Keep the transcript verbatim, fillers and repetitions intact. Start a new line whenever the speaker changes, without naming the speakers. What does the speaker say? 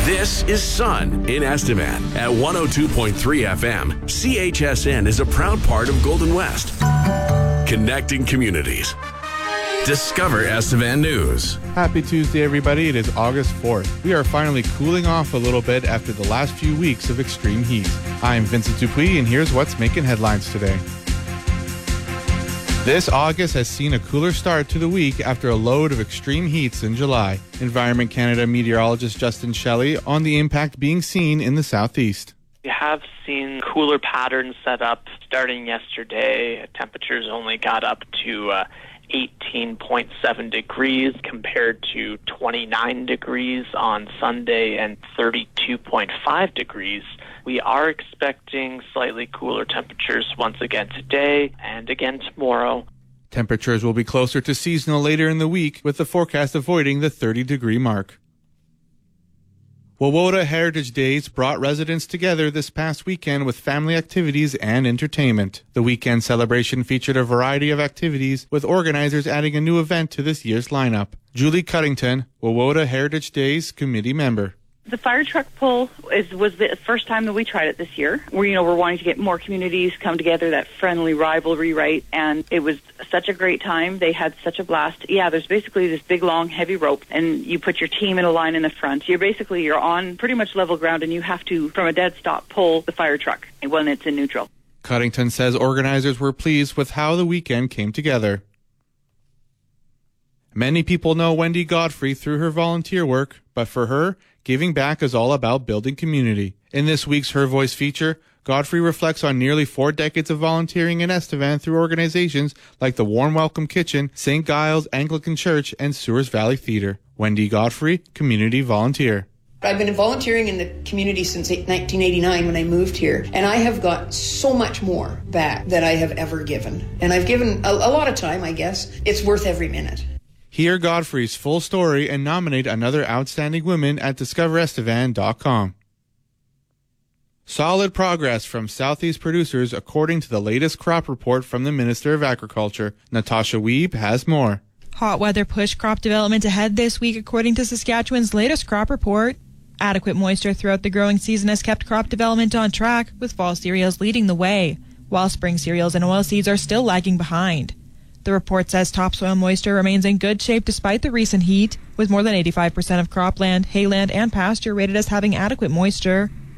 This is Sun in Estevan at one oh two point three F M. C H S N is a proud part of Golden West. Connecting communities. Discover Estevan News.
Happy Tuesday, everybody. It is August fourth. We are finally cooling off a little bit after the last few weeks of extreme heat. I'm Vincent Dupuis, and here's what's making headlines today. This August has seen a cooler start to the week after a load of extreme heats in July. Environment Canada meteorologist Justin Shelley on the impact being seen in the southeast.
We have seen cooler patterns set up starting yesterday. Temperatures only got up to uh, eighteen point seven degrees compared to twenty-nine degrees on Sunday and thirty-two point five degrees. We are expecting slightly cooler temperatures once again today and again tomorrow.
Temperatures will be closer to seasonal later in the week, with the forecast avoiding the thirty-degree mark. Wawota Heritage Days brought residents together this past weekend with family activities and entertainment. The weekend celebration featured a variety of activities, with organizers adding a new event to this year's lineup. Julie Cuddington, Wawota Heritage Days committee member.
The fire truck pull is was the first time that we tried it this year. We're, you know, we're wanting to get more communities come together, that friendly rivalry, right? And it was such a great time. They had such a blast. Yeah, there's basically this big, long, heavy rope, and you put your team in a line in the front. You're basically, you're on pretty much level ground, and you have to, from a dead stop, pull the fire truck when it's in neutral.
Cuddington says organizers were pleased with how the weekend came together. Many people know Wendy Godfrey through her volunteer work, but for her, giving back is all about building community. In this week's Her Voice feature, Godfrey reflects on nearly four decades of volunteering in Estevan through organizations like the Warm Welcome Kitchen, Saint Giles Anglican Church, and Sewers Valley Theatre. Wendy Godfrey, community volunteer.
I've been volunteering in the community since nineteen eighty-nine when I moved here, and I have got so much more back than I have ever given. And I've given a, a lot of time, I guess. It's worth every minute.
Hear Godfrey's full story and nominate another outstanding woman at discover estevan dot com. Solid progress from Southeast producers according to the latest crop report from the Minister of Agriculture. Natasha Wiebe has more.
Hot weather pushed crop development ahead this week according to Saskatchewan's latest crop report. Adequate moisture throughout the growing season has kept crop development on track, with fall cereals leading the way, while spring cereals and oilseeds are still lagging behind. The report says topsoil moisture remains in good shape despite the recent heat, with more than eighty-five percent of cropland, hayland, and pasture rated as having adequate moisture.